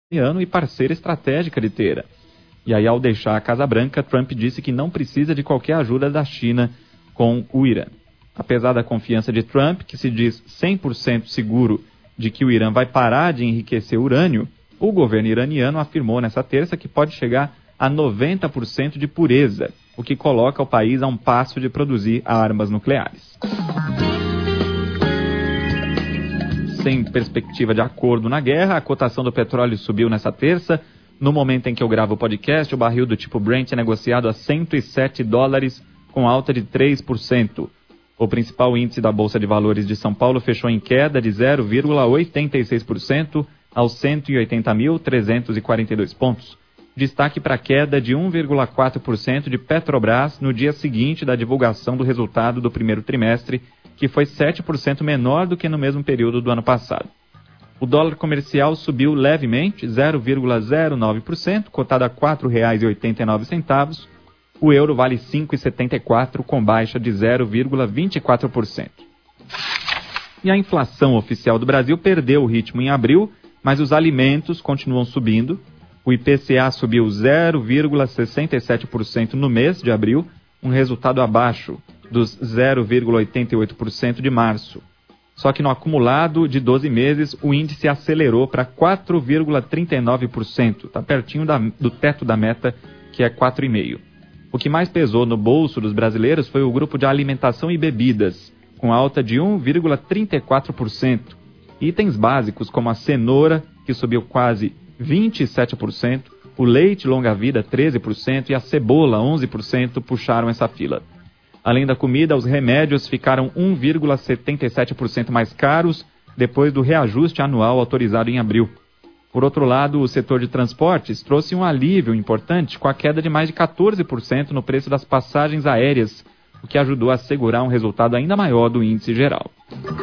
e parceira estratégica de Teherã. E aí, ao deixar a Casa Branca, Trump disse que não precisa de qualquer ajuda da China com o Irã. Apesar da confiança de Trump, que se diz 100% seguro de que o Irã vai parar de enriquecer urânio, o governo iraniano afirmou nessa terça que pode chegar a 90% de pureza, o que coloca o país a um passo de produzir armas nucleares. Sem perspectiva de acordo na guerra, a cotação do petróleo subiu nessa terça. No momento em que eu gravo o podcast, o barril do tipo Brent é negociado a $107, com alta de 3%. O principal índice da Bolsa de Valores de São Paulo fechou em queda de 0,86% aos 180.342 pontos. Destaque para a queda de 1,4% de Petrobras no dia seguinte da divulgação do resultado do primeiro trimestre, que foi 7% menor do que no mesmo período do ano passado. O dólar comercial subiu levemente, 0,09%, cotado a R$ 4,89. O euro vale R$ 5,74, com baixa de 0,24%. E a inflação oficial do Brasil perdeu o ritmo em abril, mas os alimentos continuam subindo. O IPCA subiu 0,67% no mês de abril, um resultado abaixo dos 0,88% de março. Só que no acumulado de 12 meses, o índice acelerou para 4,39%, está pertinho do teto da meta, que é 4,5%. O que mais pesou no bolso dos brasileiros foi o grupo de alimentação e bebidas, com alta de 1,34%. Itens básicos como a cenoura, que subiu quase 27%, o leite longa-vida 13% e a cebola 11% puxaram essa fila. Além da comida, os remédios ficaram 1,77% mais caros depois do reajuste anual autorizado em abril. Por outro lado, o setor de transportes trouxe um alívio importante com a queda de mais de 14% no preço das passagens aéreas, o que ajudou a segurar um resultado ainda maior do índice geral.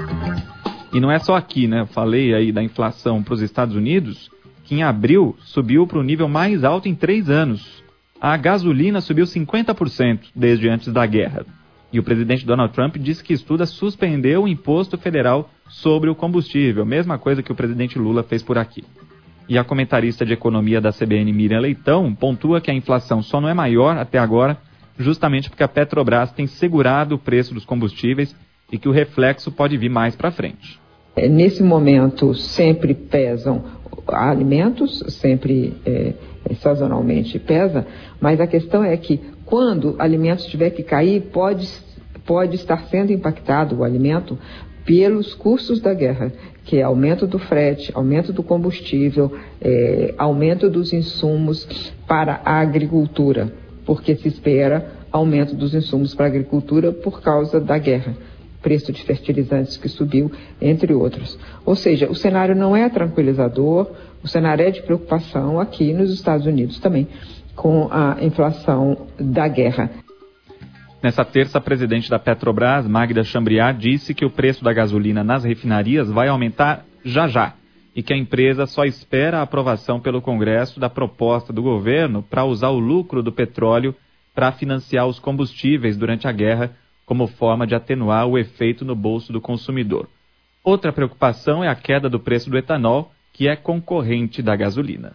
E não é só aqui, né? Eu falei aí da inflação para os Estados Unidos, que em abril subiu para o nível mais alto em 3 anos. A gasolina subiu 50% desde antes da guerra. E o presidente Donald Trump disse que estuda suspender o imposto federal sobre o combustível, mesma coisa que o presidente Lula fez por aqui. E a comentarista de economia da CBN, Miriam Leitão, pontua que a inflação só não é maior até agora, justamente porque a Petrobras tem segurado o preço dos combustíveis e que o reflexo pode vir mais para frente. Nesse momento, sempre pesam alimentos, sempre sazonalmente pesa, mas a questão é que quando alimentos tiver que cair, pode estar sendo impactado o alimento pelos custos da guerra, que é aumento do frete, aumento do combustível, aumento dos insumos para a agricultura, porque se espera aumento dos insumos para a agricultura por causa da guerra. Preço de fertilizantes que subiu, entre outros. Ou seja, o cenário não é tranquilizador, o cenário é de preocupação aqui nos Estados Unidos também, com a inflação da guerra. Nessa terça, a presidente da Petrobras, Magda Chambriard, disse que o preço da gasolina nas refinarias vai aumentar já e que a empresa só espera a aprovação pelo Congresso da proposta do governo para usar o lucro do petróleo para financiar os combustíveis durante a guerra, como forma de atenuar o efeito no bolso do consumidor. Outra preocupação é a queda do preço do etanol, que é concorrente da gasolina.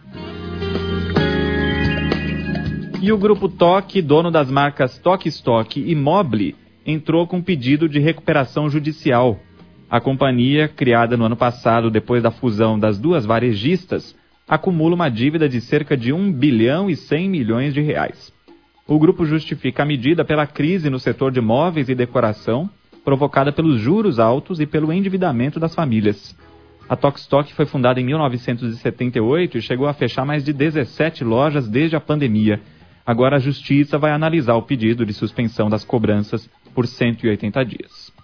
E o grupo TOC, dono das marcas Toque Stock e Mobile, entrou com pedido de recuperação judicial. A companhia, criada no ano passado depois da fusão das duas varejistas, acumula uma dívida de cerca de R$1 bilhão e 100 milhões de reais. O grupo justifica a medida pela crise no setor de móveis e decoração, provocada pelos juros altos e pelo endividamento das famílias. A Toque Stock foi fundada em 1978 e chegou a fechar mais de 17 lojas desde a pandemia. Agora a Justiça vai analisar o pedido de suspensão das cobranças por 180 dias.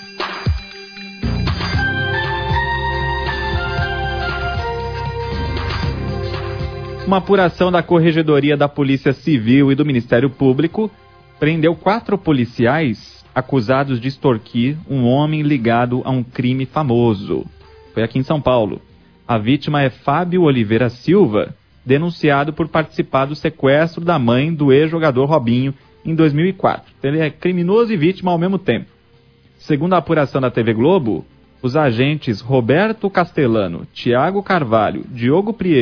Uma apuração da Corregedoria da Polícia Civil e do Ministério Público prendeu 4 policiais acusados de extorquir um homem ligado a um crime famoso. Foi aqui em São Paulo. A vítima é Fábio Oliveira Silva, denunciado por participar do sequestro da mãe do ex-jogador Robinho em 2004. Ele é criminoso e vítima ao mesmo tempo. Segundo a apuração da TV Globo, os agentes Roberto Castellano, Tiago Carvalho, Diogo Prieto